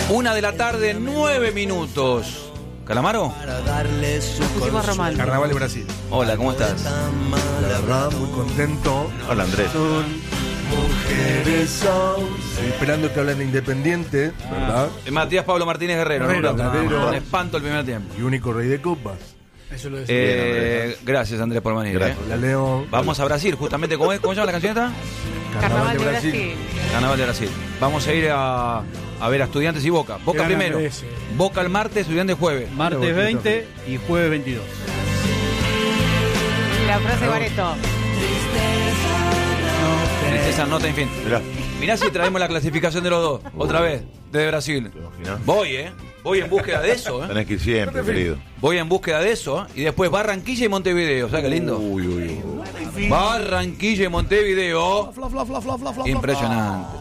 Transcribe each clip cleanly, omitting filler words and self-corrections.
1:09 p.m. ¿Calamaro? Pusimos Román. Carnaval de Brasil. Hola, ¿cómo estás? La verdad, muy contento. Hola, Andrés. Estoy esperando que hablen de Independiente, ¿verdad? Matías Pablo Martínez Guerrero. Guerrero, ¿no? Guerrero. Un espanto el primer tiempo. Y único rey de copas. Eso lo decía. Gracias, Andrés, por venir. Gracias. Hola, Leo. Vamos a Brasil, justamente. ¿Cómo se llama la canción esta? Carnaval de Brasil. Carnaval de Brasil. Vamos a ir a ver a Estudiantes y Boca. Boca Gran primero. Andrés, Boca el martes, Estudiantes jueves. Martes 20 y jueves 22. La frase Bareto. Tristeza, nota, en fin. Mirá si traemos la clasificación de los dos, otra vez, desde Brasil. imaginas? Voy en búsqueda de eso, Tenés que ir siempre, querido. Voy en búsqueda de eso, y después Barranquilla y Montevideo, ¿sabes qué lindo? Uy. Barranquilla y Montevideo. Impresionante.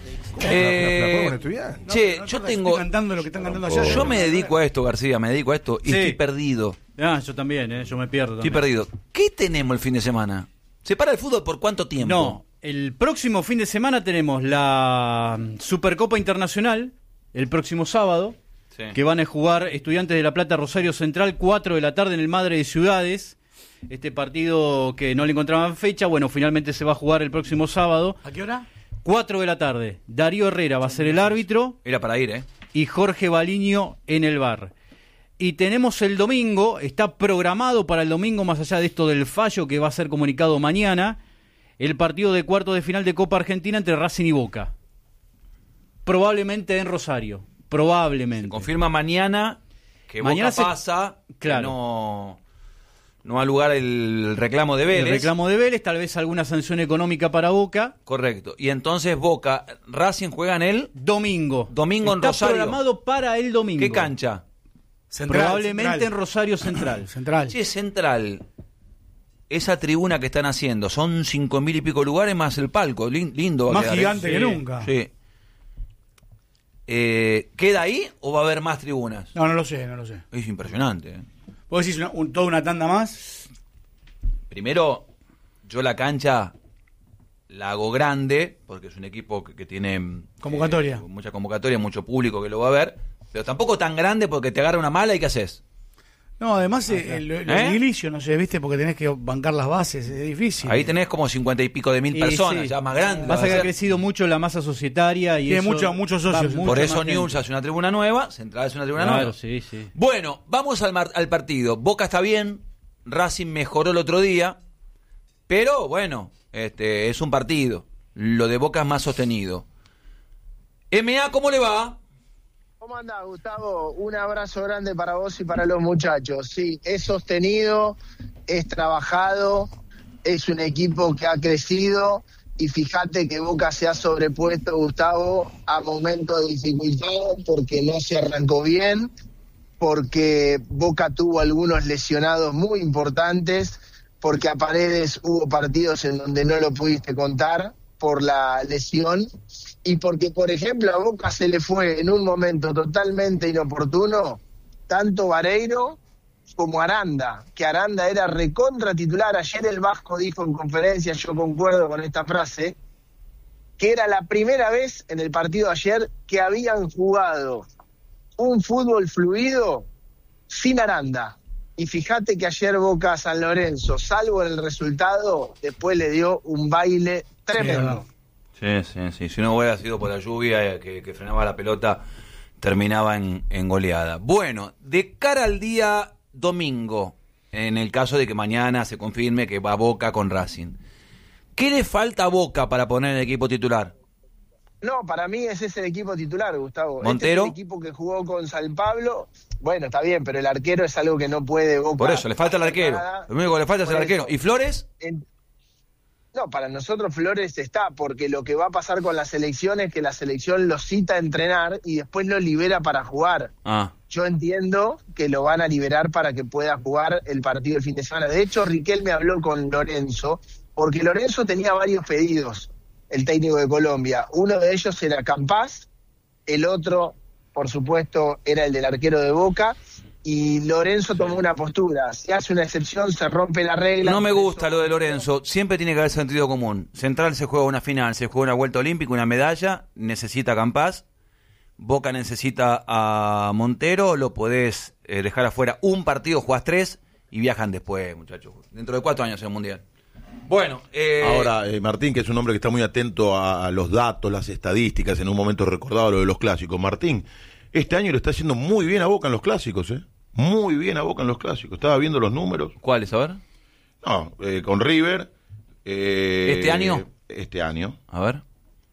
Che, yo tengo... Estoy cantando lo que están cantando allá. Yo me dedico a esto, García, me dedico a esto, y Sí. estoy perdido. Yo también, yo me pierdo. Estoy También. perdido. ¿Qué tenemos el fin de semana? ¿Se para el fútbol por cuánto tiempo? No, el próximo fin de semana tenemos la Supercopa Internacional, el próximo sábado, Sí. que van a jugar Estudiantes de La Plata, Rosario Central, 4 de la tarde en el Madre de Ciudades. Este partido que no le encontraban fecha, bueno, finalmente se va a jugar el próximo sábado. ¿A qué hora? 4 de la tarde. Darío Herrera va a ser el árbitro Era para ir, ¿eh? y Jorge Baliño en el bar. Y tenemos el domingo, está programado para el domingo, más allá de esto del fallo que va a ser comunicado mañana, el partido de cuartos de final de Copa Argentina entre Racing y Boca. Probablemente en Rosario. Probablemente. Confirma mañana que Mañana Boca pasa, claro. que no ha lugar el reclamo de Vélez. El reclamo de Vélez, tal vez alguna sanción económica para Boca. Correcto. Y entonces Boca, Racing juegan el Domingo. Domingo en está Rosario. programado para el domingo. ¿Qué cancha? Probablemente en Rosario Central. Central. Che, Central. Esa tribuna que están haciendo, son 5.000 y pico lugares más el palco. Lindo va a Más quedar, gigante ¿eh? que nunca. Sí. ¿Queda ahí o va a haber más tribunas? No lo sé. Es impresionante, ¿eh? ¿Vos decís toda una tanda más? Primero, yo la cancha la hago grande, porque es un equipo que tiene Convocatoria. mucha convocatoria, mucho público que lo va a ver, pero tampoco tan grande porque te agarra una mala y ¿qué haces? No, además el edilicio, no sé, viste, porque tenés que bancar las bases, es difícil. Ahí tenés como 50 y pico de mil Y personas, sí. ya más grande. Pasa que ha crecido mucho la masa societaria y Tiene eso muchos va socios. mucha Por eso más gente. Newell's hace una tribuna nueva, Central hace una tribuna Claro, nueva. sí, sí. Bueno, vamos al partido. Boca está bien, Racing mejoró el otro día, pero bueno, es un partido. Lo de Boca es más sostenido. MA, ¿cómo le va? ¿Cómo andás, Gustavo? Un abrazo grande para vos y para los muchachos. Sí, es sostenido, es trabajado, es un equipo que ha crecido y fíjate que Boca se ha sobrepuesto, Gustavo, a momentos de dificultad porque no se arrancó bien, porque Boca tuvo algunos lesionados muy importantes, porque a Paredes hubo partidos en donde no lo pudiste contar por la lesión, y porque, por ejemplo, a Boca se le fue en un momento totalmente inoportuno tanto Vareiro como Aranda, que Aranda era recontra titular. Ayer el Vasco dijo en conferencia, yo concuerdo con esta frase, que era la primera vez en el partido de ayer que habían jugado un fútbol fluido sin Aranda. Y fíjate que ayer Boca San Lorenzo, salvo en el resultado, después le dio un baile tremendo. Sí. Si no hubiera sido por la lluvia que frenaba la pelota, terminaba en goleada. Bueno, de cara al día domingo, en el caso de que mañana se confirme que va Boca con Racing, ¿qué le falta a Boca para poner el equipo titular? No, para mí ese es el equipo titular, Gustavo. ¿¿Montero? Este es el equipo que jugó con San Pablo. Bueno, está bien, pero el arquero es algo que no puede Boca. Por eso, le falta el arquero. Nada. Lo único que le falta es el Por arquero. eso. ¿Y Flores? No, para nosotros Flores está, porque lo que va a pasar con la selección es que la selección lo cita a entrenar y después lo libera para jugar. Yo entiendo que lo van a liberar para que pueda jugar el partido el fin de semana. De hecho, Riquelme habló con Lorenzo, porque Lorenzo tenía varios pedidos, el técnico de Colombia. Uno de ellos era Campás, el otro, por supuesto, era el del arquero de Boca, y Lorenzo tomó una postura. Si hace una excepción, se rompe la regla. No me gusta lo de Lorenzo. Siempre tiene que haber sentido común. Central se juega una final, se juega una vuelta olímpica, una medalla, necesita Campás. Boca necesita a Montero, lo podés dejar afuera un partido, jugás 3 y viajan después, muchachos. Dentro de 4 años en el Mundial. Bueno, ahora, Martín, que es un hombre que está muy atento a los datos, las estadísticas, en un momento recordado lo de los clásicos. Martín, este año le está haciendo muy bien a Boca en los clásicos, muy bien a Boca en los clásicos. Estaba viendo los números. ¿cuáles? A ver. No, con River. ¿Este año? Este año. A ver.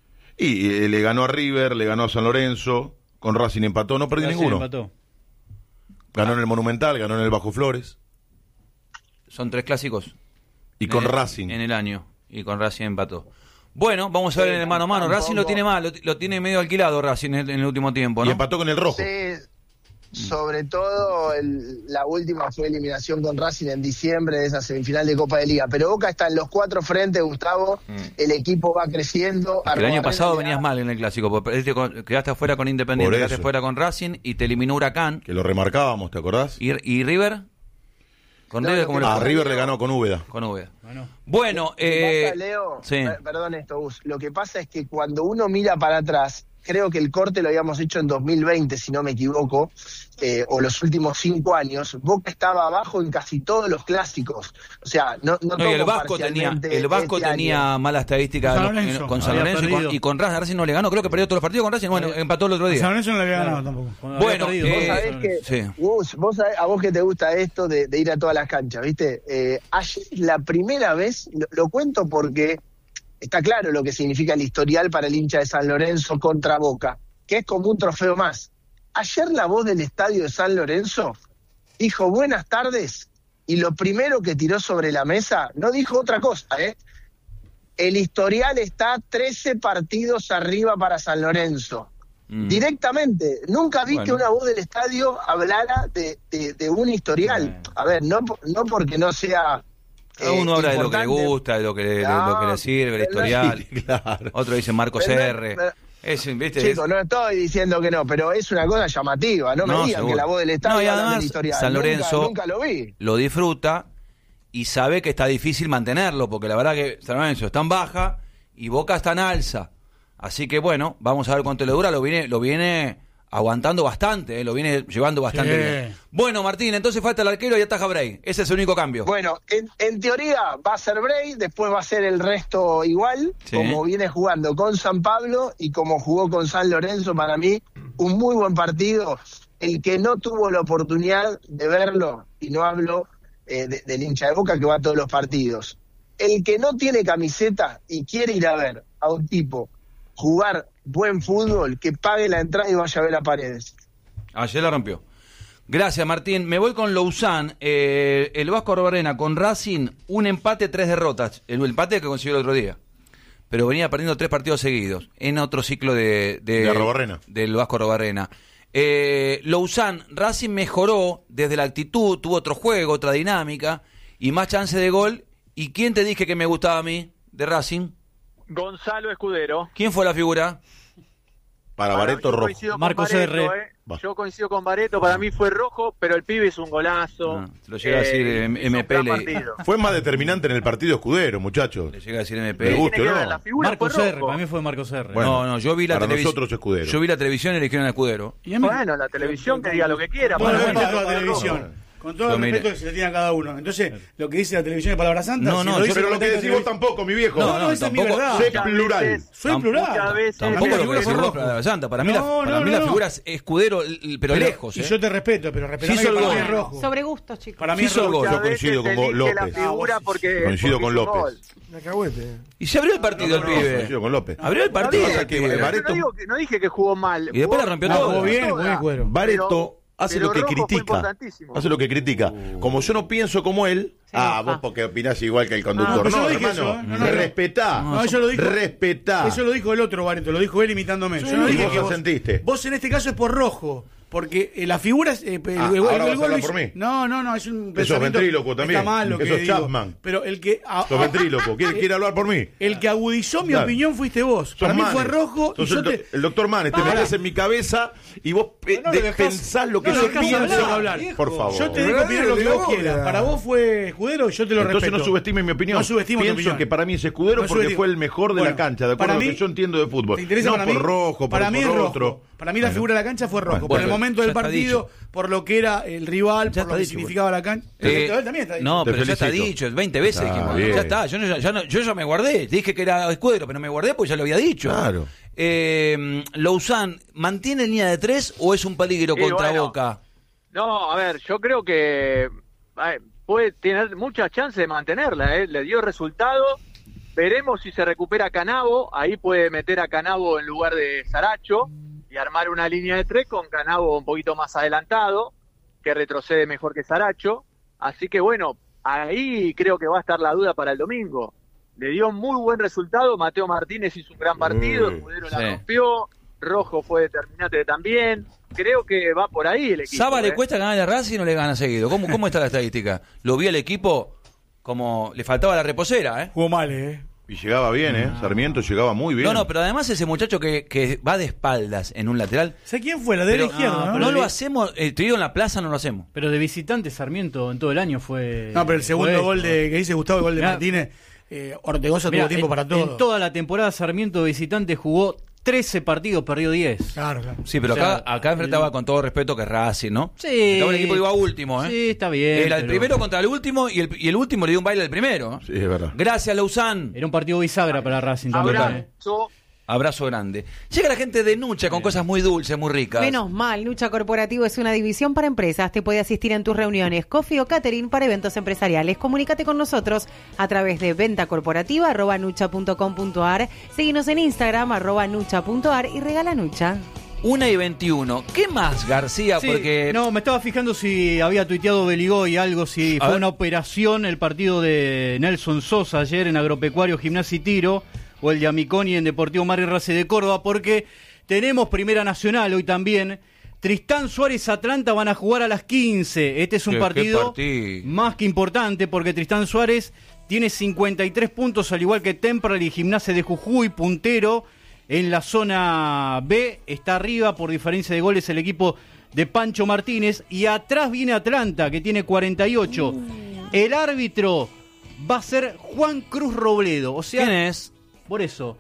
Y le ganó a River, le ganó a San Lorenzo, con Racing empató, no perdió Racing ninguno. empató. Ganó en el Monumental, ganó en el Bajo Flores. Son 3 clásicos. Y con Racing. En el año. Y con Racing empató. Bueno, vamos a ver en el mano a mano. Racing lo tiene mal, lo tiene medio alquilado Racing en el último tiempo, ¿no? Y empató con el Rojo. Sí, sobre todo la última fue eliminación con Racing en diciembre de esa semifinal de Copa de Liga. Pero Boca está en los 4 frentes, Gustavo. El equipo va creciendo. El año pasado venías mal en el clásico, porque quedaste afuera con Independiente, quedaste afuera con Racing y te eliminó Huracán. Que lo remarcábamos, ¿te acordás? ¿Y River? ¿Con No, River no, cómo le A fue? River le ganó con Úbeda. Con Úbeda. Bueno, Pasa, Leo, sí. perdón esto, Gus. Lo que pasa es que cuando uno mira para atrás, creo que el corte lo habíamos hecho en 2020, si no me equivoco, o los últimos 5 años, Boca estaba abajo en casi todos los clásicos. O sea, no No, y tomo el Vasco tenía parcialmente mala estadística San Lorenzo. con San Había Lorenzo perdido. y con Racing no le ganó, creo que perdió todos los partidos con Racing, bueno, empató el otro San día. Lorenzo no le había ganado tampoco. Bueno, Había perdido. Vos sabés que, sí. Gus, a vos que te gusta esto de ir a todas las canchas, ¿viste? Ayer la primera vez, lo cuento porque está claro lo que significa el historial para el hincha de San Lorenzo contra Boca, que es como un trofeo más. Ayer la voz del estadio de San Lorenzo dijo buenas tardes y lo primero que tiró sobre la mesa, no dijo otra cosa, el historial está 13 partidos arriba para San Lorenzo. Directamente, nunca vi que una voz del estadio hablara de un historial. A ver, no porque no sea Uno habla de lo que le importante. gusta, de lo que le sirve, el pero no- historial. Claro. Otro dice Marcos Pero no- R. ¿Viste? Chicos, no estoy diciendo que no, pero es una cosa llamativa. No me digan seguro. que la voz del estadio No, y habla además, del historial. San Lorenzo Nunca lo vi. lo disfruta y sabe que está difícil mantenerlo, porque la verdad que San Lorenzo está en baja y Boca está en alza. Así que bueno, vamos a ver cuánto le dura. Lo viene aguantando bastante, lo viene llevando bastante Sí. bien. Bueno, Martín, entonces falta el arquero y ataja Bray. Ese es el único cambio. Bueno, en teoría va a ser Bray, después va a ser el resto igual, Sí. como viene jugando con San Pablo y como jugó con San Lorenzo. Para mí, un muy buen partido. El que no tuvo la oportunidad de verlo, y no hablo del hincha de Boca que va a todos los partidos, el que no tiene camiseta y quiere ir a ver a un tipo jugar buen fútbol, que pague la entrada y vaya a ver a Paredes. Ayer la rompió. Gracias, Martín. Me voy con Lausanne. El Vasco Arbarena con Racing, un empate, 3 derrotas. El empate que consiguió el otro día. Pero venía perdiendo 3 partidos seguidos. En otro ciclo de Arrobarrena. del Vasco Arbarena. Lausanne, Racing mejoró desde la actitud, tuvo otro juego, otra dinámica y más chance de gol. ¿Y quién te dije que me gustaba a mí de Racing? Gonzalo Escudero. ¿Quién fue la figura? Para Bareto yo rojo. coincido con Marcos Bareto, R. Va. Yo coincido con Bareto, para mí fue rojo, pero el pibe es un golazo. Te lo llega a decir hizo un MP. gran Le partido. Fue más determinante en el partido Escudero, muchachos. llega a decir Me MP. gusta. Tiene que ¿no? ver, la figura Marcos fue R, rojo. para mí fue Marcos R. Bueno, No, yo vi la para televisión. nosotros Escudero. Yo vi la televisión y eligieron a Escudero. Y a mí, Bueno, la televisión que diga lo que quiera. todo el para mí respeto a fue la rojo. televisión. Con todo Pero el mire. respeto que se le tiene a cada uno. Entonces, lo que dice la televisión es palabra santa. No, si no, lo dice Pero lo la que decís vos televisión- tampoco, mi viejo. No, esa es mi tampoco- verdad. Sé Muchas plural. veces- Soy Tampoco- plural. Muchas veces Tampoco la lo figura que fue decís vos, rojo. Palabra Santa. Para mí, No, para no, mí no, la no. figura es Escudero, pero lejos. Y yo te respeto, pero respetame Hizo que el para mí gol. es rojo. Sobre gustos, chicos. Para mí Sí es hizo el rojo. gol. Yo coincido con Muchas veces López. elige la figura porque Coincido con hizo López. gol. La cagüete. Y se abrió el partido el pibe. Coincido con López. Abrió el partido. Pasa el que pibe. Bareto- No dije que jugó mal. Y después la rompió No, todo. jugó bien, toda. buen cuero. Bareto hace pero lo que rojo fue critica. importantísimo. Hace lo que critica. Como yo no pienso como él. Vos porque opinás igual que el conductor. pero yo No, no dije hermano. eso, no, no. Respetá. No, eso lo dijo. Respetá. Eso lo dijo el otro Bareto, lo dijo él imitándome. Yo no ¿Y dije vos que lo sentiste? Vos en este caso es por rojo. Porque la figura es... ahora vas a hablar por mí. No, es un Eso es pensamiento... ventríloco también. Está mal lo Eso que es digo. Chapman. Pero el que... Sos ventríloco. ¿Quiere hablar por mí? El que agudizó mi Dale. opinión fuiste vos. Sos Para mí fue Manes. rojo. Y Sos yo el doctor Manes. Te metes en mi cabeza y vos pensás lo que yo pienso. hablar. Por favor. Yo te dejo opinar lo que vos quieras. Para vos fue Escudero y yo te lo Entonces respeto. no subestimes mi opinión. No subestimo tu Pienso opinión. que para mí es Escudero No porque subestimo. fue el mejor de Bueno, la cancha, de acuerdo a lo para que mí- yo entiendo de fútbol. ¿Te interesa No para por mí? rojo, Para mí es por rojo. otro. Para mí la figura de la cancha fue rojo. Bueno, por el momento del ya está partido, dicho. por lo que era el rival, Ya por lo está que dicho, significaba la cancha. Él también está dicho. No, Te pero ya está felicito. dicho, 20 veces Está dijimos. bien. Ya está, yo ya me guardé. Dije que era Escudero, pero no me guardé porque ya lo había dicho. Claro. Louzán, ¿mantiene línea de 3 o es un peligro Sí, contra bueno. Boca? No, a ver, yo creo que puede tener muchas chances de mantenerla, le dio resultado. Veremos si se recupera Canavo, ahí puede meter a Canavo en lugar de Saracho y armar una línea de 3 con Canavo un poquito más adelantado, que retrocede mejor que Saracho. Así que bueno, ahí creo que va a estar la duda para el domingo. Le dio muy buen resultado, Mateo Martínez hizo un gran partido, Escudero la Sí. rompió, Rojo fue determinante también. Creo que va por ahí el equipo. ¿Saba le cuesta ganar a Racing y no le gana seguido? ¿Cómo está la estadística? Lo vi al equipo como le faltaba la reposera, ¿eh? Jugó mal, Y llegaba bien, Sarmiento llegaba muy bien. No, pero además ese muchacho que va de espaldas en un lateral. ¿Sé quién fue? La de la Pero izquierda, ¿no? no lo hacemos, te digo, en la plaza no lo hacemos. Pero de visitante Sarmiento en todo el año fue... No, pero el segundo fue- gol que dice Gustavo, el gol de Mirá. Martínez, Ortegoza Mirá, tuvo tiempo para todo. En toda la temporada Sarmiento de visitante jugó 13 partidos, perdió 10. Claro. Sí, pero O sea, acá enfrentaba con todo respeto que Racing, ¿no? Sí. Estaba el equipo que iba último, ¿eh? Sí, está bien. Era el pero primero contra el último y el último le dio un baile al primero. Sí, es verdad. Gracias, Louzán. Era un partido bisagra para Racing también. Abrazo. Abrazo grande. Llega la gente de Nucha con cosas muy dulces, muy ricas. Menos mal, Nucha Corporativo es una división para empresas. Te puede asistir en tus reuniones, coffee o catering para eventos empresariales. Comunícate con nosotros a través de ventacorporativa@nucha.com.ar. Síguenos en Instagram @nucha.ar y regala Nucha. 1:21. ¿Qué más, García? Sí, Porque no, me estaba fijando si había tuiteado Beligoy algo, si A fue ver. una operación el partido de Nelson Sosa ayer en Agropecuario Gimnasia y Tiro, o el de Amiconi en Deportivo Mar y Race de Córdoba, porque tenemos Primera Nacional hoy también. Tristán Suárez Atlanta van a jugar a las 15. Este es un Qué partido partido. más que importante porque Tristán Suárez tiene 53 puntos, al igual que Temperley y Gimnasia de Jujuy, puntero. En la zona B está arriba por diferencia de goles el equipo de Pancho Martínez. Y atrás viene Atlanta, que tiene 48. El árbitro va a ser Juan Cruz Robledo. O sea, ¿quién es? por eso.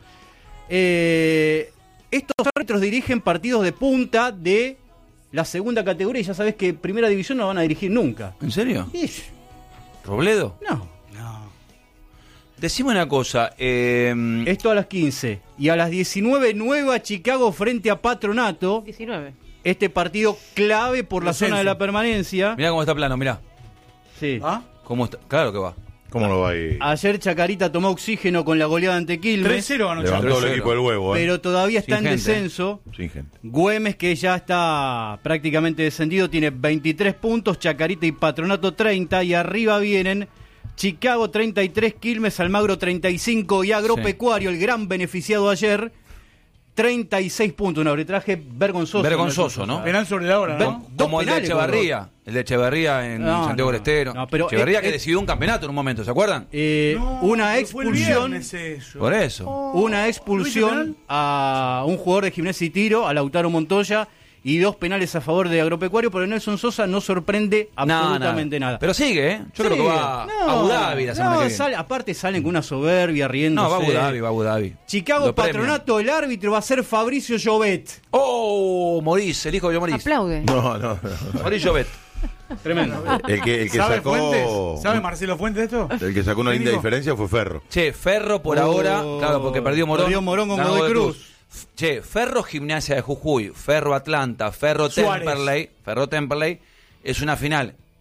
Estos árbitros dirigen partidos de punta de la segunda categoría. Y ya sabes que Primera División no van a dirigir nunca. ¿En serio? Ish, ¿Robledo? no. Decime una cosa. Esto a las 15. Y a las 19, Nueva Chicago frente a Patronato. 19. Este partido clave por la Descenso. zona de la permanencia. Mirá cómo está plano, mirá. Sí. ¿Ah? ¿Cómo está? Claro que va. ¿Cómo no va a ir? Ayer Chacarita tomó oxígeno con la goleada ante Quilmes, 3-0 ganó Levantó Chaco. el equipo del huevo, pero todavía está Sin en gente. descenso. Sin gente. Güemes, que ya está prácticamente descendido, tiene 23 puntos, Chacarita y Patronato 30, y arriba vienen Chicago 33, Quilmes, Almagro 35 y Agropecuario, el gran beneficiado ayer, 36 puntos, un arbitraje vergonzoso. Vergonzoso, ¿no? Penal sobre la hora, ¿no? Dos Como el de penales, Echeverría. El de Echeverría en No, Santiago del no, Estero. no, pero Echeverría que es- decidió un campeonato en un momento, ¿se acuerdan? No, una pero fue el expulsión. viernes eso. Por eso. Una ¿Tuviste expulsión penal? a un jugador de Gimnasia y Tiro, a Lautaro Montoya, y 2 penales a favor de Agropecuario, pero Nelson Sosa no sorprende absolutamente nada. Pero sigue, ¿eh? Yo creo que va a Abu Dhabi la semana que viene. Aparte salen con una soberbia, riéndose. No, va a Abu Dhabi. Chicago Lo premian. Patronato, el árbitro va a ser Fabricio Llobet. ¡Oh! Morís, el hijo de Morís. Aplaude. No. Morís Llobet. Tremendo. El que ¿Sabe sacó. Fuentes? ¿Sabe Marcelo Fuentes esto? El que sacó una linda Técnico. diferencia fue Ferro. Che, Ferro por Oh, ahora, claro, porque perdió Morón. perdió Morón con ganó Godoy Cruz. Che, Ferro Gimnasia de Jujuy, Ferro Atlanta, Ferro Suárez. Temperley es una final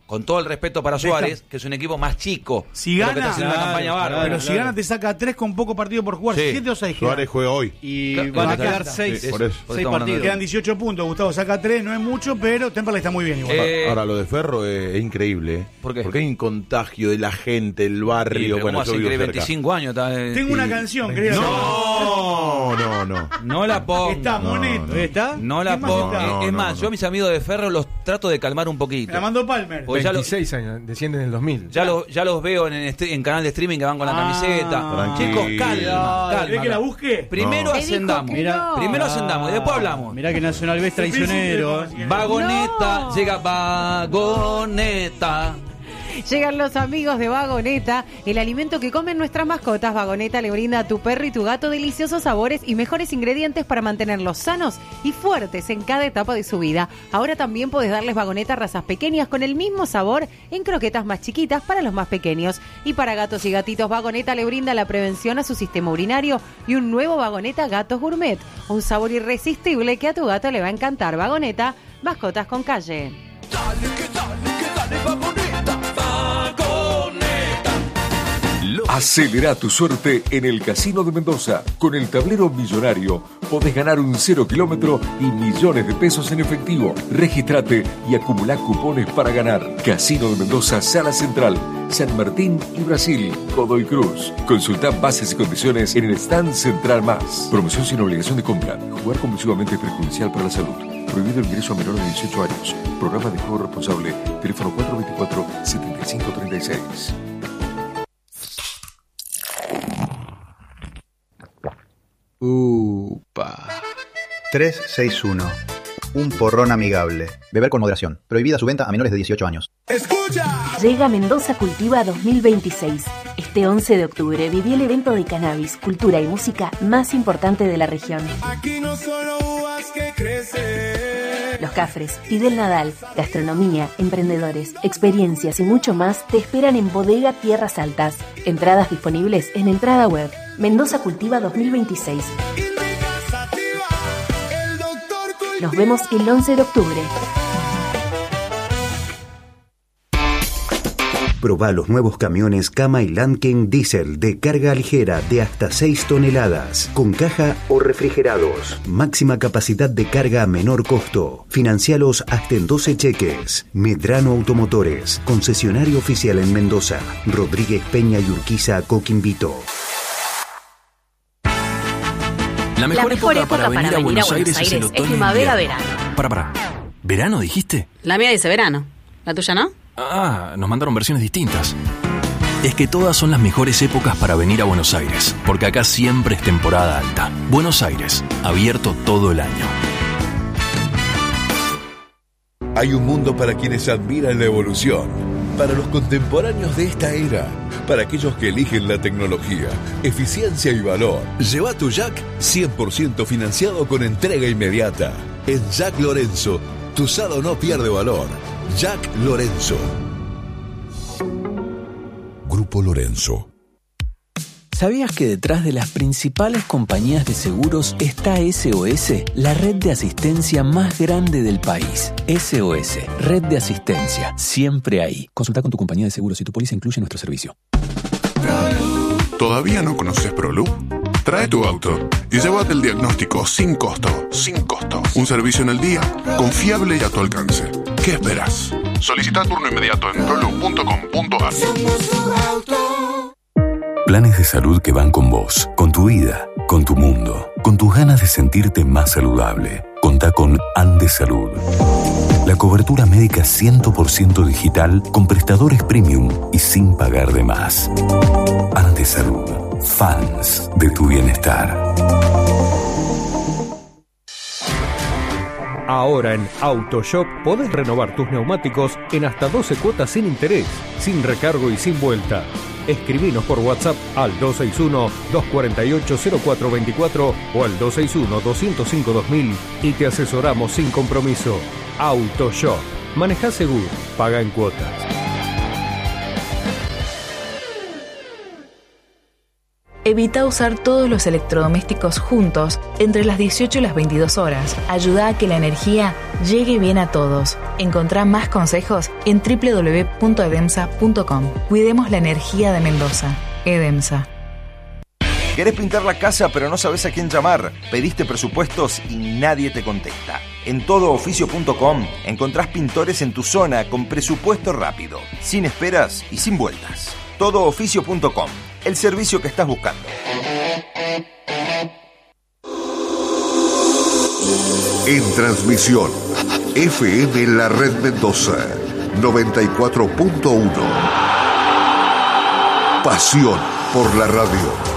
con todo el respeto para Suárez, que es un equipo más chico. Si pero que gana, está haciendo una campaña bárbara. pero si gana te saca 3 con poco partido por jugar, Sí. 7 o 6. Suárez juega hoy. Y Claro, van a claro, quedar claro. 6 Sí, por eso. partidos. Quedan 18 puntos, Gustavo saca 3, no es mucho, pero Temperley está muy bien igual. Ahora, lo de Ferro es increíble. ¿eh? ¿Por qué? Porque hay un contagio de la gente, el Sí, barrio. pero Bueno, ¿cómo yo hace vivo que cerca. 25 años? Tengo una canción, querida. No. No la pongo. Está Moneto. ¿Está? No la ¿Quién más pongo. está? Es No, más, no. yo a mis amigos de Ferro los trato de calmar un poquito. La mandó Palmer. Pues ya, 26 años, descienden en el 2000. ya los veo en canal de streaming que van con la camiseta. tranquilo. Chicos, calma. ¿Querés que la busque? Primero Te dijo ascendamos. que no. Primero ascendamos y después hablamos. Mirá que Nacional B es traicionero. Vagoneta, No. llega Vagoneta. Llegan los amigos de Vagoneta, el alimento que comen nuestras mascotas. Vagoneta le brinda a tu perro y tu gato deliciosos sabores y mejores ingredientes para mantenerlos sanos y fuertes en cada etapa de su vida. Ahora también podés darles Vagoneta a razas pequeñas con el mismo sabor en croquetas más chiquitas para los más pequeños. Y para gatos y gatitos, Vagoneta le brinda la prevención a su sistema urinario y un nuevo Vagoneta Gatos Gourmet. Un sabor irresistible que a tu gato le va a encantar. Vagoneta, mascotas con calle. Acelera tu suerte en el Casino de Mendoza. Con el tablero millonario podés ganar un 0 kilómetro y millones de pesos en efectivo. Regístrate y acumulá cupones para ganar. Casino de Mendoza, Sala Central, San Martín y Brasil, Godoy Cruz. Consultá bases y condiciones en el stand Central Más. Promoción sin obligación de compra. Jugar compulsivamente es perjudicial para la salud. Prohibido el ingreso a menores de 18 años. Programa de juego responsable. Teléfono 424-7536. Upa. 361. Un porrón amigable. Beber con moderación. Prohibida su venta a menores de 18 años. Llega Mendoza Cultiva 2026. Este 11 de octubre viví el evento de cannabis, cultura y música más importante de la región. Aquí no solo uvas que crecen. Los Cafres, Fidel Nadal, gastronomía, emprendedores, experiencias y mucho más te esperan en Bodega Tierras Altas. Entradas disponibles en Entrada Web. Mendoza Cultiva 2026. Nos vemos el 11 de octubre. Probá los nuevos camiones Kama y Landken Diesel de carga ligera de hasta 6 toneladas, con caja o refrigerados. Máxima capacidad de carga a menor costo. Financialos hasta en 12 cheques. Medrano Automotores, concesionario oficial en Mendoza. Rodríguez Peña y Urquiza, Coquimbito. La mejor época para venir a Buenos Aires es el otoño e primavera-verano. Para. ¿Verano dijiste? La mía dice verano. ¿La tuya no? Ah, nos mandaron versiones distintas. Es que todas son las mejores épocas para venir a Buenos Aires, porque acá siempre es temporada alta. Buenos Aires, abierto todo el año. Hay un mundo para quienes admiran la evolución, para los contemporáneos de esta era, para aquellos que eligen la tecnología, eficiencia y valor. Lleva tu Jack 100% financiado con entrega inmediata. En Jack Lorenzo, tu usado no pierde valor. Jack Lorenzo. Grupo Lorenzo. ¿Sabías que detrás de las principales compañías de seguros está SOS, la red de asistencia más grande del país? SOS, red de asistencia, siempre ahí. Consulta con tu compañía de seguros si tu póliza incluye nuestro servicio. ¿Todavía no conoces ProLoop? Trae tu auto y llévate el diagnóstico sin costo. Sin costo. Un servicio en el día, confiable y a tu alcance. ¿Qué esperas? Solicita turno inmediato en proloop.com.ar. Planes de salud que van con vos, con tu vida, con tu mundo, con tus ganas de sentirte más saludable. Contá con Andes Salud. La cobertura médica 100% digital con prestadores premium y sin pagar de más. Andes Salud. Fans de tu bienestar. Ahora en AutoShop podés renovar tus neumáticos en hasta 12 cuotas sin interés, sin recargo y sin vuelta. Escribinos por WhatsApp al 261-248-0424 o al 261-205-2000 y te asesoramos sin compromiso. AutoShop. Manejá seguro. Paga en cuotas. Evita usar todos los electrodomésticos juntos entre las 18 y las 22 horas. Ayuda a que la energía llegue bien a todos. Encontrá más consejos en www.edemsa.com. Cuidemos la energía de Mendoza. Edemsa. ¿Querés pintar la casa pero no sabés a quién llamar? Pediste presupuestos y nadie te contesta. En todooficio.com encontrás pintores en tu zona con presupuesto rápido, sin esperas y sin vueltas. Todooficio.com, el servicio que estás buscando. En transmisión, FM La Red Mendoza, 94.1. Pasión por la radio.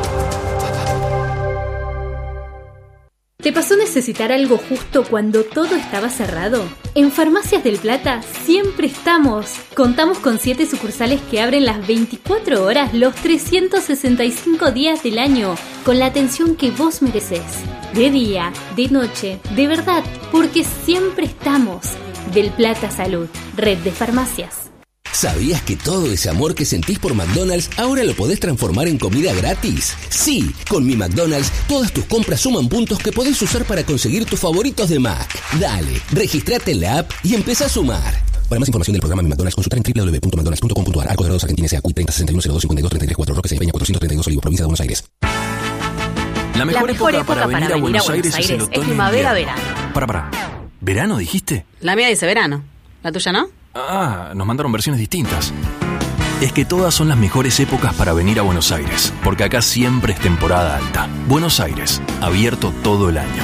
¿Te pasó necesitar algo justo cuando todo estaba cerrado? En Farmacias del Plata siempre estamos. Contamos con 7 sucursales que abren las 24 horas los 365 días del año, con la atención que vos mereces. De día, de noche, de verdad, porque siempre estamos. Del Plata Salud, red de farmacias. ¿Sabías que todo ese amor que sentís por McDonald's ahora lo podés transformar en comida gratis? Sí, con Mi McDonald's todas tus compras suman puntos que podés usar para conseguir tus favoritos de Mac. Dale, registrate en la app y empezá a sumar. Para más información del programa Mi McDonald's, consulta en www.mcdonalds.com.ar. Arcos Dorados, Argentina, SACUI 306102523334, Roque 6 Peña 432 Olivos, provincia de Buenos Aires. La mejor época para venir a Buenos Aires es el otoño. primavera-verano. Para. ¿Verano dijiste? La mía dice verano. ¿La tuya no? Ah, nos mandaron versiones distintas. Es que todas son las mejores épocas para venir a Buenos Aires, porque acá siempre es temporada alta. Buenos Aires, abierto todo el año.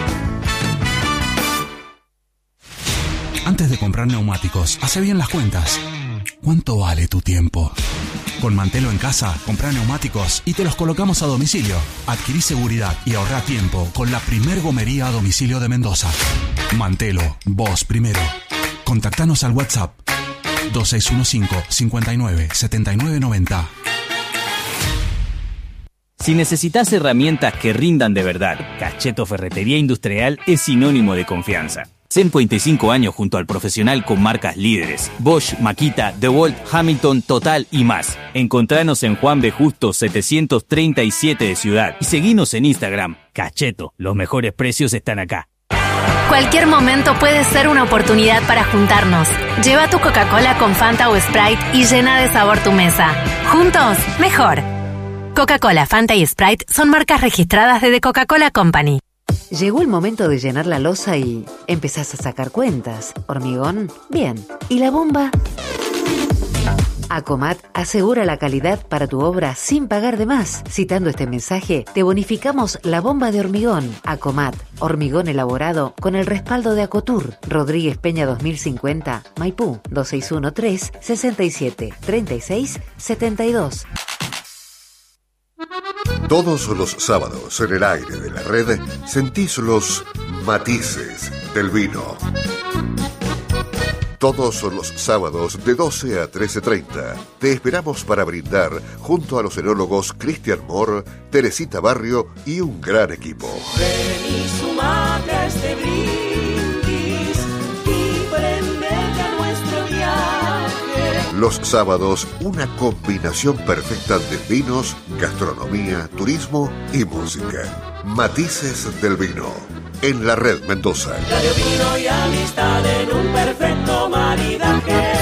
Antes de comprar neumáticos, hace bien las cuentas. ¿Cuánto vale tu tiempo? Con Mantelo en casa, comprá neumáticos y te los colocamos a domicilio. Adquirí seguridad y ahorrá tiempo con la primer gomería a domicilio de Mendoza. Mantelo, vos primero. Contactanos al WhatsApp 2615-59-7990. Si necesitas herramientas que rindan de verdad, Cacheto Ferretería Industrial es sinónimo de confianza. 125 años junto al profesional con marcas líderes: Bosch, Makita, DeWalt, Hamilton, Total y más. Encontranos en Juan B. Justo 737 de Ciudad y seguinos en Instagram. Cacheto, los mejores precios están acá. Cualquier momento puede ser una oportunidad para juntarnos. Lleva tu Coca-Cola con Fanta o Sprite y llena de sabor tu mesa. Juntos, mejor. Coca-Cola, Fanta y Sprite son marcas registradas de The Coca-Cola Company. Llegó el momento de llenar la loza y empezás a sacar cuentas. ¿Hormigón? Bien. ¿Y la bomba? Acomat asegura la calidad para tu obra sin pagar de más. Citando este mensaje, te bonificamos la bomba de hormigón. Acomat, hormigón elaborado con el respaldo de Acotur. Rodríguez Peña 2050, Maipú, 2613-673672. Todos los sábados en el aire de la red sentís los matices del vino. Todos los sábados de 12 a 13:30 te esperamos para brindar junto a los enólogos Cristian Moore, Teresita Barrio y un gran equipo. Ven y sumate a este brindis y prendete a nuestro viaje. Los sábados, una combinación perfecta de vinos, gastronomía, turismo y música. Matices del vino. En la red Mendoza. Radio, vino y amistad en un perfecto maridaje.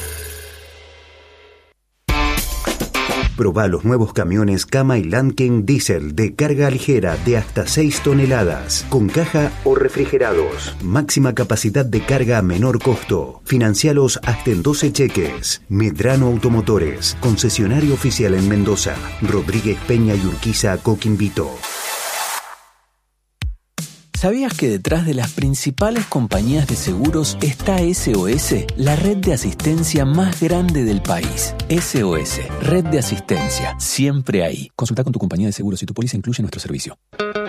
Probá los nuevos camiones Kama y Landken Diesel de carga ligera de hasta 6 toneladas, con caja o refrigerados. Máxima capacidad de carga a menor costo. Financialos hasta en 12 cheques. Medrano Automotores, concesionario oficial en Mendoza. Rodríguez Peña y Urquiza, Coquimbo. ¿Sabías que detrás de las principales compañías de seguros está SOS, la red de asistencia más grande del país? SOS, red de asistencia, siempre ahí. Consulta con tu compañía de seguros si tu póliza incluye nuestro servicio.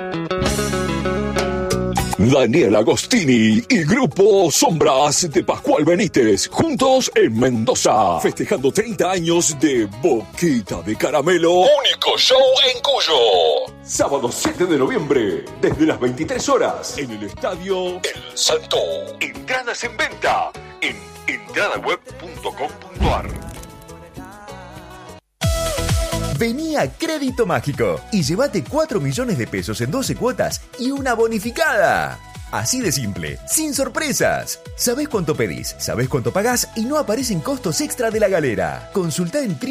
Daniel Agostini y Grupo Sombras de Pascual Benítez, juntos en Mendoza, festejando 30 años de Boquita de Caramelo. Único show en Cuyo. Sábado 7 de noviembre, desde las 23 horas, en el Estadio El Salto. Entradas en venta en entradaweb.com.ar. Vení a Crédito Mágico y llévate 4 millones de pesos en 12 cuotas y una bonificada. Así de simple, sin sorpresas. Sabés cuánto pedís, sabés cuánto pagás y no aparecen costos extra de la galera. Consultá en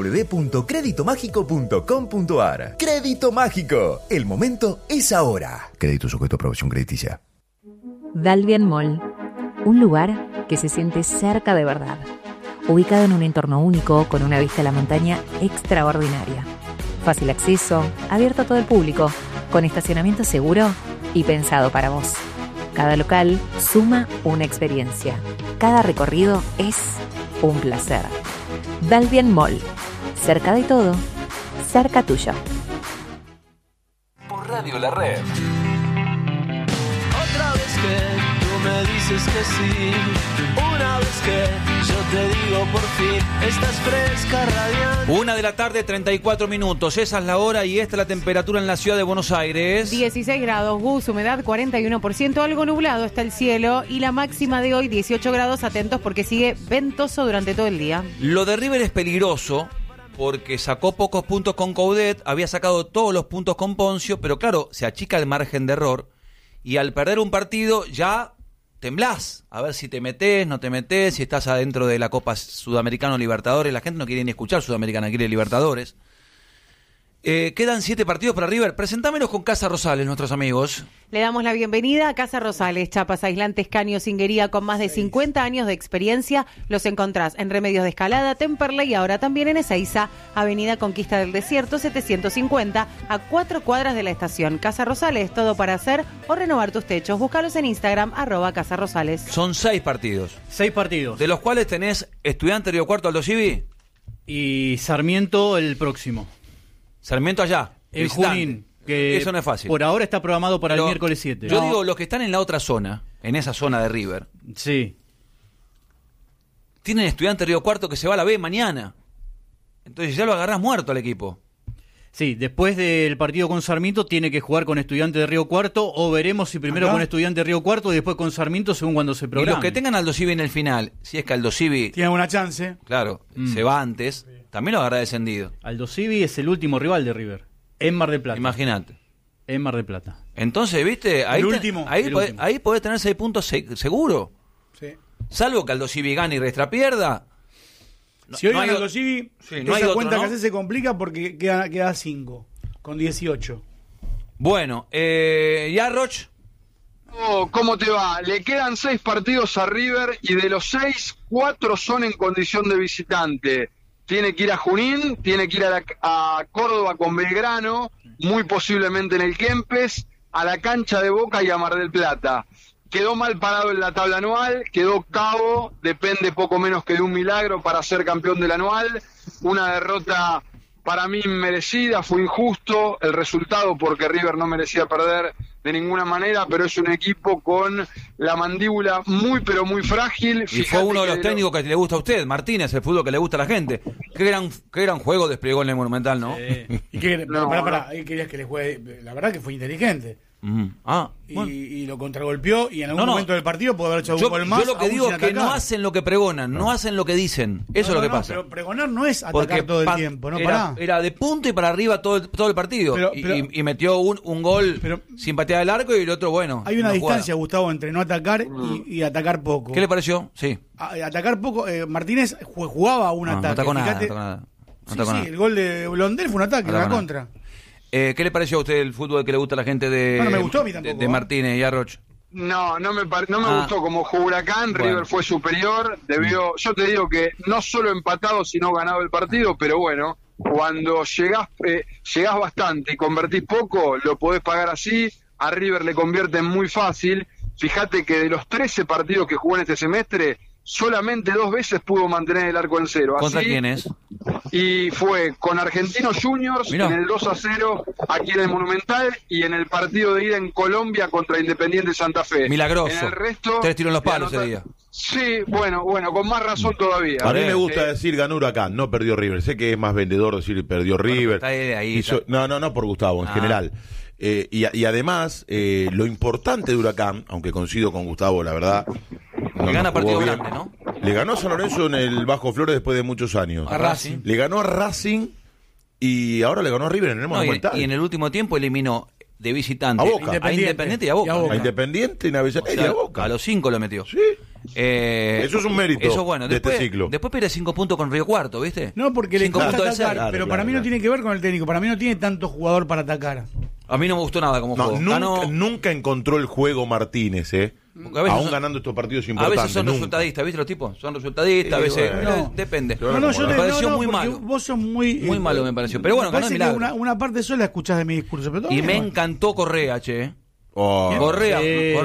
www.creditomágico.com.ar. Crédito Mágico. El momento es ahora. Crédito sujeto a aprobación crediticia. Dalvian Mall. Un lugar que se siente cerca de verdad. Ubicado en un entorno único, con una vista a la montaña extraordinaria. Fácil acceso, abierto a todo el público, con estacionamiento seguro y pensado para vos. Cada local suma una experiencia. Cada recorrido es un placer. Dalvian Mall. Cerca de todo, cerca tuyo. Por Radio La Red. Otra vez que tú me dices que sí, una vez que yo te digo por fin, estás fresca, radiante. 1:34 p.m. Esa es la hora y esta es la temperatura en la ciudad de Buenos Aires. 16 grados, Gus, humedad 41%, algo nublado está el cielo y la máxima de hoy 18 grados, atentos porque sigue ventoso durante todo el día. Lo de River es peligroso porque sacó pocos puntos con Coudet, había sacado todos los puntos con Poncio, pero claro, se achica el margen de error y al perder un partido ya temblás, a ver si te metés, no te metés, si estás adentro de la Copa Sudamericana o Libertadores. La gente no quiere ni escuchar Sudamericana, quiere Libertadores. Quedan 7 partidos para River. Presentámenos con Casa Rosales, nuestros amigos. Le damos la bienvenida a Casa Rosales, chapas aislantes, caños, singuería, con más de 50 años de experiencia. Los encontrás en Remedios de Escalada, Temperley y ahora también en Ezeiza, Avenida Conquista del Desierto 750, a 4 cuadras de la estación. Casa Rosales, todo para hacer o renovar tus techos. Búscalos en Instagram, @Casa Rosales. Son 6 partidos. 6 partidos. De los cuales tenés Estudiante Río Cuarto, Aldo Civi. Y Sarmiento el próximo. Sarmiento allá. El Junín. Que eso no es fácil. Por ahora está programado para el miércoles 7. Yo digo, los que están en la otra zona, en esa zona de River. Sí. Tienen Estudiante Río Cuarto que se va a la B mañana. Entonces ya lo agarrás muerto al equipo. Sí, después del partido con Sarmiento tiene que jugar con Estudiante de Río Cuarto, o veremos si primero con Estudiante de Río Cuarto y después con Sarmiento según cuando se programe. Y los que tengan Aldo Civi en el final, si es que Aldo Civi tiene una chance, claro, se va antes, también lo agarra descendido. Aldo Civi es el último rival de River, en Mar del Plata. Imagínate. En Mar del Plata. Entonces, ¿viste? Ahí ahí podés tener 6 puntos seguro. Sí. Salvo que Aldo Civi gane y Restra pierda. Si hoy gana Aldo Civi, esa cuenta ¿no? que hace se complica porque queda 5, con 18. Bueno, Yarroch. ¿Cómo te va? Le quedan 6 partidos a River y de los 6, 4 son en condición de visitante. Tiene que ir a Junín, tiene que ir a Córdoba con Belgrano, muy posiblemente en el Kempes, a la cancha de Boca y a Mar del Plata. Quedó mal parado en la tabla anual, quedó octavo, depende poco menos que de un milagro para ser campeón del anual. Una derrota para mí inmerecida, fue injusto el resultado porque River no merecía perder de ninguna manera, pero es un equipo con la mandíbula muy pero muy frágil. Y fue uno de los técnicos que le gusta a usted, Martínez, el fútbol que le gusta a la gente. Qué gran juego desplegó en el Monumental, ¿no? ¿Y qué, pará, querías que le juegue? La verdad que fue inteligente. Bueno. Y lo contragolpeó y en algún momento del partido pudo haber hecho un gol más. Yo lo que digo es que no hacen lo que pregonan, no hacen lo que dicen. Eso es lo que pasa. Pero pregonar no es atacar todo el tiempo, ¿no? Era de punto y para arriba todo el partido. Y metió un gol sin patear el arco y el otro, bueno. Hay una distancia, Gustavo, entre no atacar y atacar poco. ¿Qué le pareció? Sí. Atacar poco. Martínez jugaba un ataque. No atacó nada. Sí, el gol de Blondel fue un ataque, una contra. ¿Qué le pareció a usted el fútbol que le gusta a la gente me gustó a mí tampoco, de Martínez y Arroch? No me gustó como jugó Huracán. Bueno. River fue superior, yo te digo que no solo empatado sino ganado el partido, pero bueno, cuando llegás bastante y convertís poco, lo podés pagar así. A River le convierten muy fácil. Fíjate que de los 13 partidos que jugó en este semestre, solamente 2 veces pudo mantener el arco en cero. ¿Contra quién es? Y fue con Argentinos Juniors en el 2-0 aquí en el Monumental y en el partido de ida en Colombia contra Independiente Santa Fe. Milagroso. En el resto, 3 tiros en los palos ese día. Sí, bueno, con más razón todavía. A mí me gusta decir ganó Huracán, no perdió River. Sé que es más vendedor decir perdió River. No por Gustavo, en general. Y además, lo importante de Huracán, aunque coincido con Gustavo, la verdad. Le gana partido grande, ¿no? Le ganó a San Lorenzo en el Bajo Flores después de muchos años. A Racing. Le ganó a Racing Y ahora le ganó a River en el Monumental. Y en el último tiempo eliminó de visitante a Boca. A Independiente y a Boca. A Independiente, y a Boca. A los 5 lo metió. Sí. Eso es un mérito de este ciclo. Después pierde 5 puntos con Río Cuarto, ¿viste? No, porque le cuesta atacar, claro, pero para mí no tiene que ver con el técnico. Para mí no tiene tanto jugador para atacar. A mí no me gustó nada como jugó. Nunca encontró el juego Martínez, aún ganando estos partidos importantes. A veces son resultadistas, ¿viste los tipos? Son resultadistas, a veces depende. Yo me pareció muy malo. Vos sos muy malo me pareció. Pero bueno, parece que una parte sola escuchás de mi discurso. Pero y me encantó Correa, che. Correa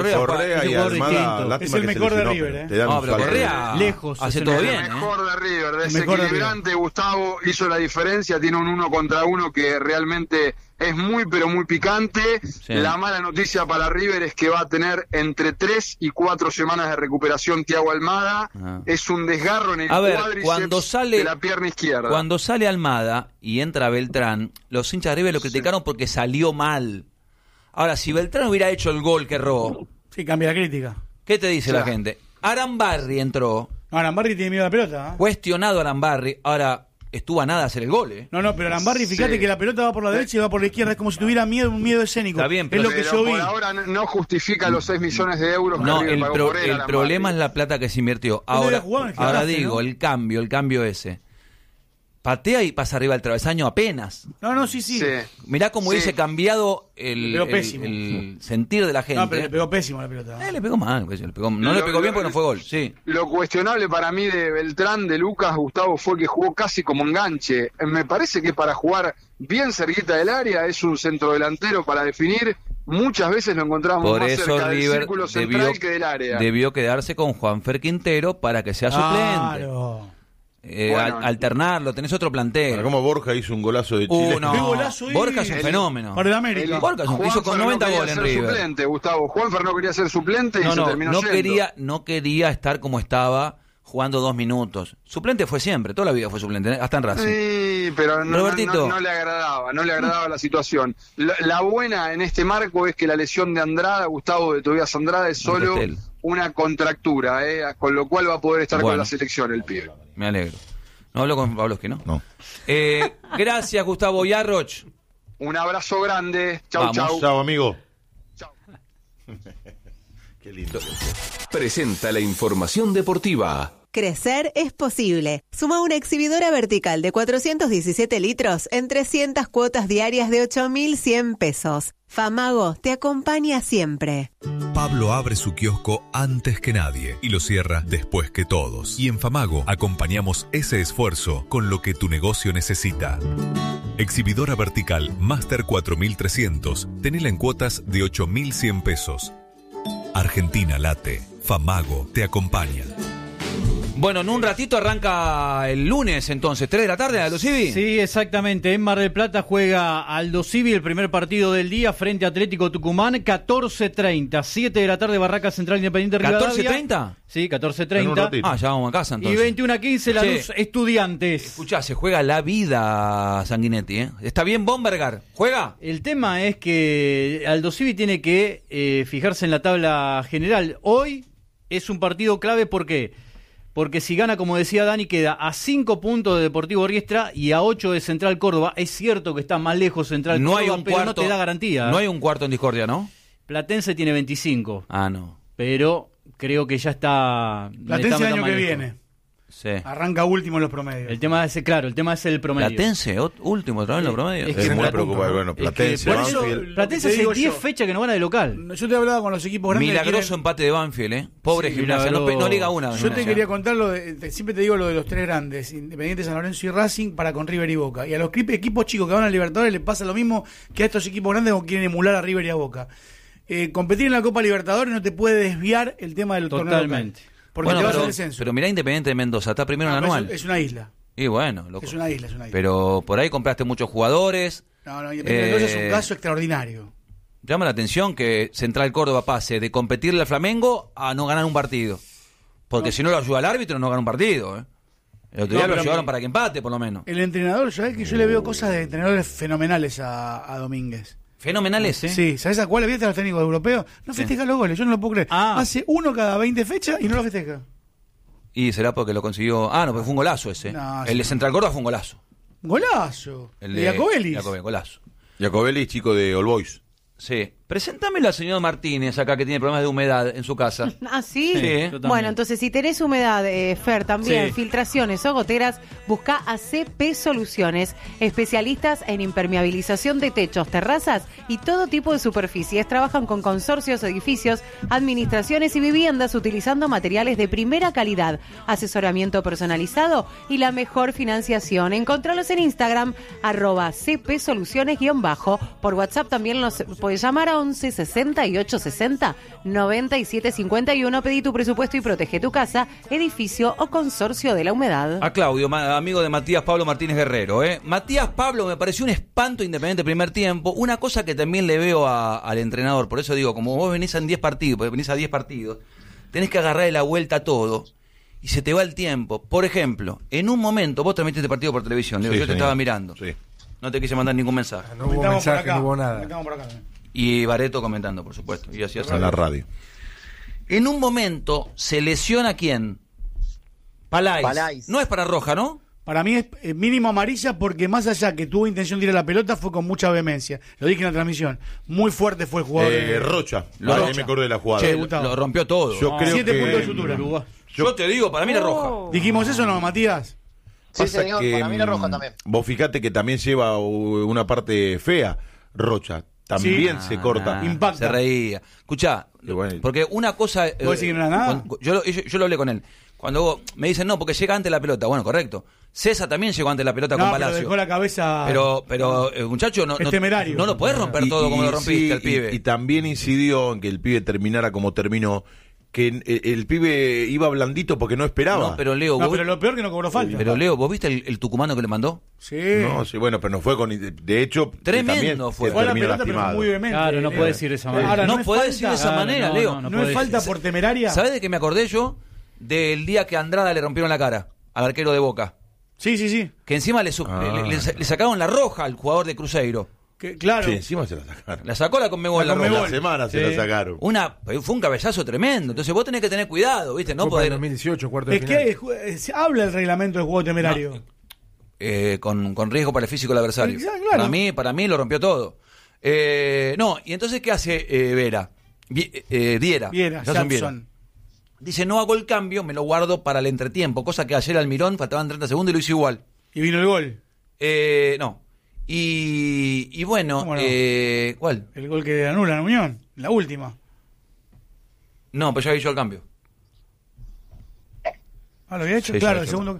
y Almada, es el mejor de River, No, pero Correa lejos hace todo bien. El mejor de River, desequilibrante. Gustavo hizo la diferencia, tiene un 1 contra 1 que realmente es muy pero muy picante. Sí. La mala noticia para River es que va a tener entre 3 y 4 semanas de recuperación Thiago Almada. Es un desgarro en el cuádriceps de la pierna izquierda. Cuando sale Almada y entra Beltrán, los hinchas de River lo criticaron porque salió mal. Ahora, si Beltrán hubiera hecho el gol que erró... Sí, cambia la crítica. ¿Qué te dice la gente? Arambarri entró. No, Arambarri tiene miedo a la pelota. Cuestionado Arambarri. Ahora, estuvo a nada hacer el gol, No, pero Arambarri, fíjate que la pelota va por la derecha y va por la izquierda. Es como si tuviera un miedo escénico. Está bien, pero es lo que yo vi. Por ahora no justifica los 6 millones de euros que No, River pagó por él, el problema es la plata que se invirtió. Ahora digo, el cambio ese. Patea y pasa arriba del travesaño apenas. No, sí. Mirá cómo hubiese cambiado el sentir de la gente. No, pero le pegó pésimo la pelota. Le pegó mal. No le pegó bien porque no fue gol. Sí. Lo cuestionable para mí de Beltrán, de Lucas, Gustavo, fue que jugó casi como enganche. Me parece que para jugar bien cerquita del área es un centrodelantero para definir. Muchas veces lo encontramos por más eso cerca River del círculo central que del área. Debió quedarse con Juanfer Quintero para que sea suplente. Claro. Alternarlo, tenés otro plantel. Como Borja hizo un golazo de Chile. Borja es un fenómeno. Para el América. Borja hizo con 90 goles en River. Suplente, Gustavo. Juanfer no quería ser suplente y se terminó yendo. No quería estar como estaba jugando 2 minutos. Suplente fue siempre, toda la vida fue suplente, hasta en Racing. Sí, pero no le agradaba la situación. La buena en este marco es que la lesión de Andrada, Gustavo, de Tobias Andrada, es solo una contractura, con lo cual va a poder estar con la selección el pibe. Me alegro. No hablo con Pablo Esquino. No. Gracias, Gustavo Yarroch. Un abrazo grande. Chau. Chau, amigo. Chau. Qué lindo. Presenta la información deportiva. Crecer es posible. Suma una exhibidora vertical de 417 litros en 300 cuotas diarias de 8.100 pesos. Famago te acompaña siempre. Pablo abre su kiosco antes que nadie y lo cierra después que todos. Y en Famago acompañamos ese esfuerzo con lo que tu negocio necesita. Exhibidora vertical Master 4300. Tenela en cuotas de 8.100 pesos. Argentina late. Famago te acompaña. Bueno, en un ratito arranca el lunes, entonces, 3 de la tarde, Aldo Civi. Sí, exactamente. En Mar del Plata juega Aldo Civi el primer partido del día frente a Atlético Tucumán, 14:30. 7 de la tarde, Barraca Central Independiente Rivadavia. ¿14:30? Sí, 14:30. Ya vamos a casa, entonces. Y 21:15, La Luz Estudiantes. Escuchá, se juega la vida, Sanguinetti, ¿Está bien Bombergar? ¿Juega? El tema es que Aldo Civi tiene que fijarse en la tabla general. Hoy es un partido clave, ¿por qué? Porque si gana, como decía Dani, queda a 5 puntos de Deportivo Riestra y a 8 de Central Córdoba. Es cierto que está más lejos Central Córdoba, pero no te da garantía. No hay un cuarto en discordia, ¿no? Platense tiene 25. No. Pero creo que ya está... Platense el año que viene. Sí. Arranca último en los promedios. El tema es el promedio. Platense, último otra vez en los promedios. Es muy preocupante. Bueno, Platense, Platense hace 10 fechas que no gana de local. Yo te hablaba con los equipos grandes. Milagroso empate de Banfield, Pobre Gimnasia, no liga una. Yo te quería contar siempre te digo lo de los 3 grandes, Independiente, San Lorenzo y Racing, para con River y Boca. Y a los equipos chicos que van a Libertadores les pasa lo mismo que a estos equipos grandes que quieren emular a River y a Boca. Competir en la Copa Libertadores no te puede desviar el tema del torneo local. Porque te vas al descenso. Pero mirá Independiente de Mendoza, está primero en el anual. Es una isla. Y bueno, loco. Es una isla. Pero por ahí compraste muchos jugadores. No, Independiente de Mendoza es un caso extraordinario. Llama la atención que Central Córdoba pase de competirle al Flamengo a no ganar un partido. Porque si no lo ayuda el árbitro, no gana un partido. El otro día lo ayudaron para que empate, por lo menos. El entrenador, ¿sabes que yo le veo cosas de entrenadores fenomenales a Domínguez? ¿Fenomenales? Sí, ¿sabes a cuál viste a los técnicos europeos? No festeja los goles, yo no lo puedo creer. Hace uno cada 20 fechas y no lo festeja. Y será porque lo consiguió... no, porque fue un golazo ese. El de Central Córdoba fue un golazo. Golazo. El de Jacobelli. Golazo. Jacobelli, chico de All Boys. Sí. Preséntamelo al señor Martínez acá que tiene problemas de humedad en su casa. ¿Ah, sí? Sí. Bueno, entonces si tenés humedad, Fer, también, Sí. filtraciones o goteras, busca a CP Soluciones, especialistas en impermeabilización de techos, terrazas y todo tipo de superficies. Trabajan con consorcios, edificios, administraciones y viviendas utilizando materiales de primera calidad, asesoramiento personalizado y la mejor financiación. Encontralos en Instagram, @CP Soluciones_. Por WhatsApp también los podés llamar a 11 68 60 97 51. Pedí tu presupuesto y protege tu casa, edificio o consorcio de la humedad. A Claudio, amigo de Matías Pablo Martínez Guerrero. Matías Pablo me pareció un espanto Independiente primer tiempo. Una cosa que también le veo al entrenador, por eso digo, como vos venís a 10 partidos, porque venís a 10 partidos, tenés que agarrarle la vuelta a todo y se te va el tiempo. Por ejemplo, en un momento, vos transmitiste este partido por televisión, Leo, Sí, yo te señor. estaba mirando. Sí. No te quise mandar ningún mensaje. No hubo mensaje, no hubo nada. Y Bareto comentando, por supuesto. Y así En la radio. En un momento se lesiona ¿quién? Palais. Palais. No es para roja, ¿no? Para mí es mínimo amarilla porque más allá que tuvo intención de ir a la pelota fue con mucha vehemencia. Lo dije en la transmisión. Muy fuerte fue el jugador. Rocha. Rocha. Ahí me acordé de la jugada. Che, lo rompió todo. Yo creo 7 que puntos de sutura. Yo te digo, para mí era roja. ¿Dijimos eso o no, Matías? Pasa señor, que, para mí la roja también. Vos fijate que también lleva una parte fea, Rocha. También Sí. se corta. Impacta. Se reía. Escuchá, porque una cosa... ¿Vos decís que no era nada? Yo lo hablé con él. Cuando vos me dicen, no, porque llega antes la pelota. Bueno, correcto. César también llegó antes la pelota con No, pero Palacio. dejó la cabeza. Pero muchacho, no, Es temerario. no lo podés romper todo como lo rompiste sí, al pibe. Y también incidió en que el pibe terminara como terminó. Que el pibe iba blandito porque no esperaba. No, pero Leo, No, vos, pero lo peor que no cobró falta. pero Leo, ¿vos viste el tucumano que le mandó? Sí. No, sí, bueno, pero no fue con. De hecho, Tremendo también fue. Fue a la terminó pelota, pero lastimado. muy vehemente. Claro, no puedes ir de esa manera. Ahora, no es podés falta. ir de esa manera, no, Leo. no ¿No es podés. falta por temeraria? ¿Sabés de qué me acordé yo? Del día que a Andrada le rompieron la cara al arquero de Boca. Sí, sí, sí. Que encima le sacaron la roja al jugador de Cruzeiro. Claro. Sí, encima se la sacaron. La sacó la Conmebol la La roja. semana se la sacaron. Fue un cabezazo tremendo. Entonces vos tenés que tener cuidado, ¿viste? No Fue para el poder 2018, cuarto de Es final. que se habla el reglamento del juego temerario. con riesgo para el físico del adversario. Claro. Para mí lo rompió todo. Y entonces ¿qué hace Vera? Diera. Jason Viera. Samson. Dice, no hago el cambio, me lo guardo para el entretiempo, cosa que ayer Almirón faltaban 30 segundos y lo hizo igual. Y vino el gol. No. Y bueno, ¿Cómo no? ¿cuál? El gol que anula en Unión, la última. No, pero ya hizo el cambio. Ah, ¿lo había hecho? Sí, claro, ya el hizo. segundo.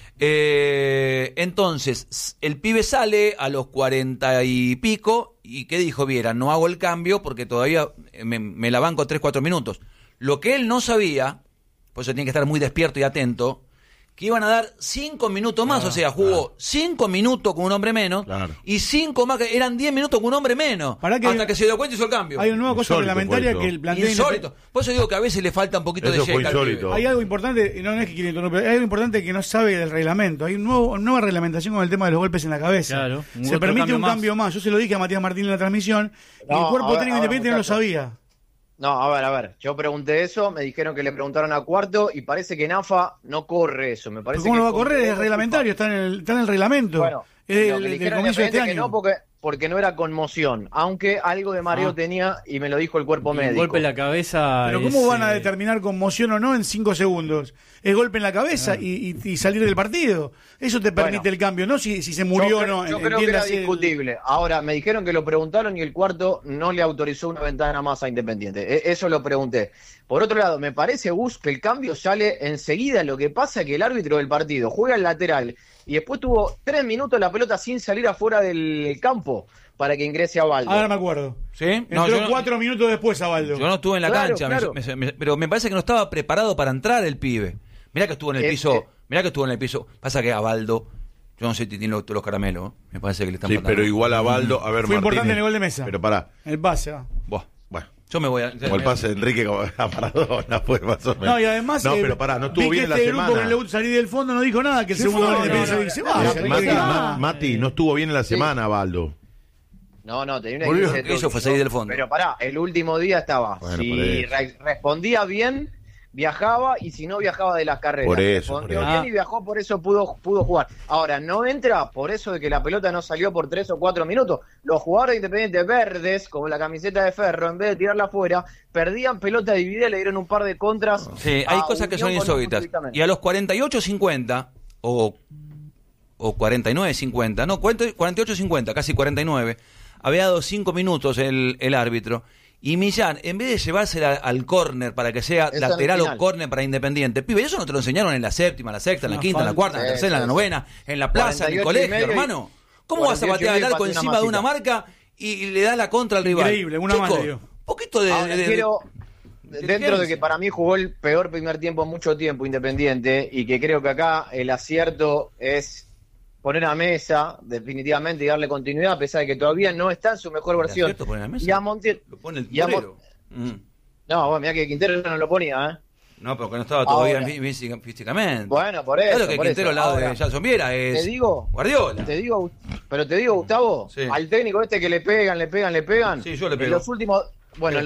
Entonces, el pibe sale a los 40 y pico, y ¿qué dijo Viera? No hago el cambio porque todavía me la banco 3-4 minutos. Lo que él no sabía, por eso tiene que estar muy despierto y atento, que iban a dar 5 minutos más, o sea, jugó 5 minutos con un hombre menos, y 5 más, que eran 10 minutos con un hombre menos, hasta que se dio cuenta y hizo el cambio. Hay una nueva cosa reglamentaria que el plantel insólito. Por eso digo que a veces le falta un poquito Eso de fue checa al pibe. insólito. Hay algo importante, y no es que quiera interrumpir, hay algo importante que no sabe del reglamento. Hay una nueva reglamentación con el tema de los golpes en la cabeza. Claro, Se permite un cambio más. Yo se lo dije a Matías Martín en la transmisión, y el cuerpo técnico independiente no lo sabía. No, a ver, yo pregunté eso, me dijeron que le preguntaron a Cuarto y parece que en AFA no corre eso. Me parece ¿Cómo que lo va a correr? Es reglamentario, está en el reglamento. Bueno, es lo que le del dijeron comienzo de este que año. no, porque no era conmoción, aunque algo de mareo tenía y me lo dijo el cuerpo Un médico. golpe en la cabeza. Pero ¿cómo van a determinar conmoción o no en 5 segundos? Es golpe en la cabeza y salir del partido. Eso te permite el cambio, no si se murió o no. Yo creo que era entiéndase discutible. Ahora, me dijeron que lo preguntaron y el Cuarto no le autorizó una ventana más a Independiente. Eso lo pregunté. Por otro lado, me parece, Gus, que el cambio sale enseguida. Lo que pasa es que el árbitro del partido juega el lateral y después tuvo 3 minutos la pelota sin salir afuera del campo para que ingrese a Baldo. Ahora me acuerdo. ¿Sí? Entró 4 minutos después a Baldo. Yo no estuve en la Claro, cancha, claro. pero me parece que no estaba preparado para entrar el pibe. Mirá que estuvo en el piso, Pasa que a Baldo, yo no sé si tiene los caramelos, ¿eh? Me parece que le están Sí, matando. pero igual a Baldo, a ver, Fue importante Martínez, en el gol de Mesa. Pero pará. El pase, va. Bueno, Yo me voy a... como el pase de Enrique a Maradona, pues más o menos. No, y además. No, pero pará, no estuvo vi bien que la este grupo semana. que le gusta salir del fondo no dijo nada, que el segundo gol de Independiente se va. Mati, no estuvo bien en la semana, Baldo. No, tenía una Boludo, crisis de eso fue salir del fondo. Pero pará, el último día estaba. Bueno, si por eso. respondía bien, viajaba y si no viajaba de las carreras. Por eso. Respondió bien y viajó, por eso pudo jugar. Ahora, no entra por eso de que la pelota no salió por 3 o 4 minutos. Los jugadores de Independiente verdes, como la camiseta de Ferro, en vez de tirarla afuera, perdían pelota dividida y le dieron un par de contras. Sí, hay cosas que son insólitas. Y a los 48-50 o 49-50, no, 48-50, casi 49, había dado 5 minutos el árbitro. Y Millán, en vez de llevársela al córner para que sea Esa lateral final. o córner para Independiente, pibe, eso no te lo enseñaron en la séptima, la sexta, en la quinta, en la cuarta, en la tercera, en la novena, en la plaza, en el colegio, hermano. ¿Cómo vas a patear el arco encima de una marca y le das la contra al rival? Increíble, una Chico, mano, digo. Poquito de... Ahora, dentro de que para mí jugó el peor primer tiempo en mucho tiempo Independiente, y que creo que acá el acierto es poner a Mesa definitivamente y darle continuidad, a pesar de que todavía no está en su mejor versión. Poner a Mesa? Y a Montiel Lo pone el y a torero. No, bueno, mirá que Quintero no lo ponía, ¿eh? No, porque no estaba todavía Ahora. físicamente. Bueno, por eso. Claro que por Quintero eso. al lado Ahora, de Jason Viera es te digo, Guardiola. te digo, Gustavo, Sí. al técnico este que le pegan. Sí, yo le En pego. los últimos, bueno,